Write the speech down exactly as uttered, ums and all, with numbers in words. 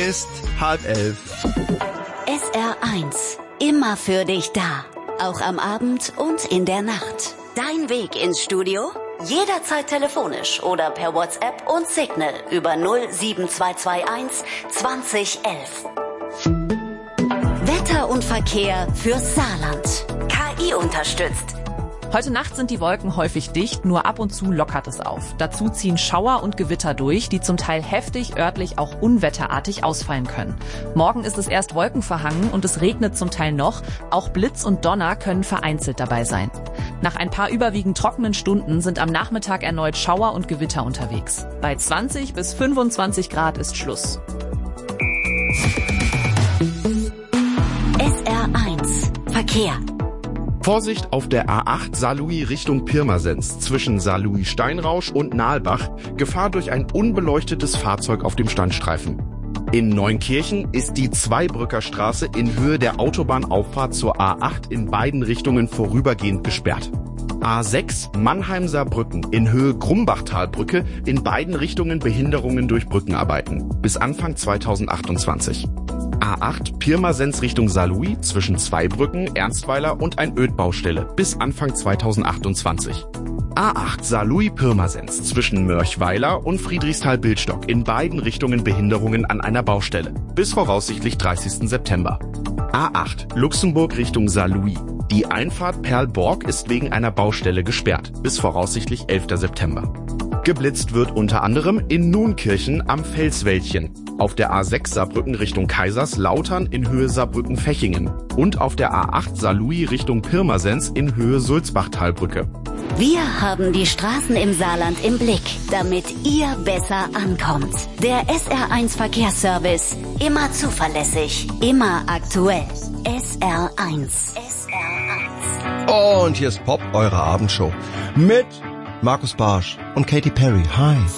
ist halb elf. S R eins. Immer für dich da. Auch am Abend und in der Nacht. Dein Weg ins Studio? Jederzeit telefonisch oder per WhatsApp und Signal über null sieben zwei zwei eins zwanzig elf. Wetter und Verkehr fürs Saarland. K I unterstützt. Heute Nacht sind die Wolken häufig dicht, nur ab und zu lockert es auf. Dazu ziehen Schauer und Gewitter durch, die zum Teil heftig, örtlich auch unwetterartig ausfallen können. Morgen ist es erst wolkenverhangen und es regnet zum Teil noch. Auch Blitz und Donner können vereinzelt dabei sein. Nach ein paar überwiegend trockenen Stunden sind am Nachmittag erneut Schauer und Gewitter unterwegs. Bei zwanzig bis fünfundzwanzig Grad ist Schluss. S R eins. Verkehr. Vorsicht auf der A acht Saarlouis Richtung Pirmasens zwischen Saarlouis-Steinrausch und Nahlbach. Gefahr durch ein unbeleuchtetes Fahrzeug auf dem Standstreifen. In Neunkirchen ist die Zweibrücker Straße in Höhe der Autobahnauffahrt zur A acht in beiden Richtungen vorübergehend gesperrt. A sechs Mannheim-Saarbrücken in Höhe Grumbachtalbrücke in beiden Richtungen Behinderungen durch Brückenarbeiten. Bis Anfang zweitausendachtundzwanzig. A acht Pirmasens Richtung Saarlouis zwischen Zweibrücken, Ernstweiler und ein Ödbaustelle bis Anfang zweitausendachtundzwanzig. A acht Saarlouis-Pirmasens zwischen Mörchweiler und Friedrichsthal-Bildstock in beiden Richtungen Behinderungen an einer Baustelle bis voraussichtlich dreißigsten September. A acht Luxemburg Richtung Saarlouis. Die Einfahrt Perlborg ist wegen einer Baustelle gesperrt bis voraussichtlich elften September. Geblitzt wird unter anderem in Nunkirchen am Felswäldchen, auf der A sechs Saarbrücken Richtung Kaiserslautern in Höhe Saarbrücken-Fechingen und auf der A acht Saarlouis Richtung Pirmasens in Höhe Sulzbachtalbrücke. Wir haben die Straßen im Saarland im Blick, damit ihr besser ankommt. Der S R eins Verkehrsservice. Immer zuverlässig, immer aktuell. S R eins. S R eins. Und hier ist Pop, eure Abendshow. Mit Markus Barsch und Katy Perry. Hi.